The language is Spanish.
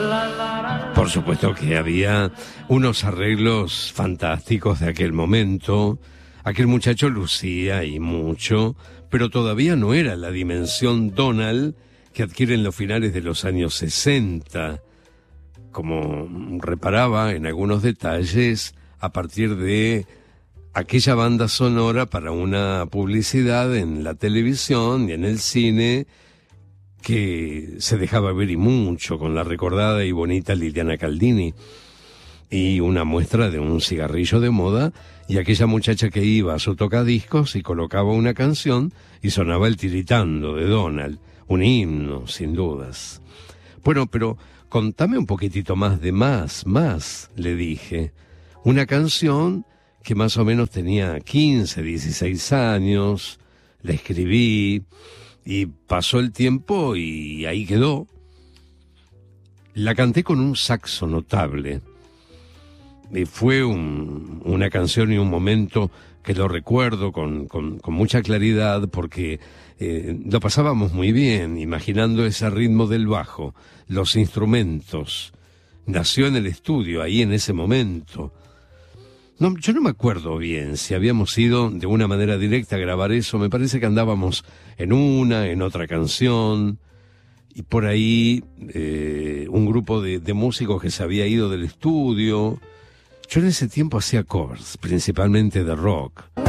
Por supuesto que había unos arreglos fantásticos de aquel momento. Aquel muchacho lucía y mucho, pero todavía no era la dimensión Donald que adquiere en los finales de los años 60, como reparaba en algunos detalles a partir de aquella banda sonora para una publicidad en la televisión y en el cine que se dejaba ver y mucho con la recordada y bonita Liliana Caldini, y una muestra de un cigarrillo de moda y aquella muchacha que iba a su tocadiscos y colocaba una canción y sonaba el tiritando de Donald, un himno sin dudas. Bueno, pero contame un poquitito más de más, le dije. Una canción que más o menos tenía 15, 16 años, la escribí y pasó el tiempo y ahí quedó. La canté con un saxo notable. Y fue una canción y un momento que lo recuerdo con mucha claridad porque lo pasábamos muy bien, imaginando ese ritmo del bajo, los instrumentos. Nació en el estudio, ahí en ese momento. No, yo no me acuerdo bien si habíamos ido de una manera directa a grabar eso. Me parece que andábamos en otra canción, y por ahí un grupo de músicos que se había ido del estudio. Yo en ese tiempo hacía covers, principalmente de rock.